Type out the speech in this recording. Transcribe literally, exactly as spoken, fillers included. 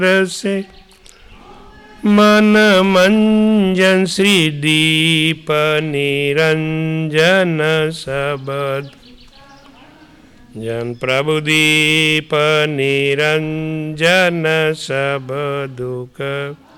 रसे मन मंजन श्री दीप निरंजन सबद जन प्रभु दीप निरंजन सब दुख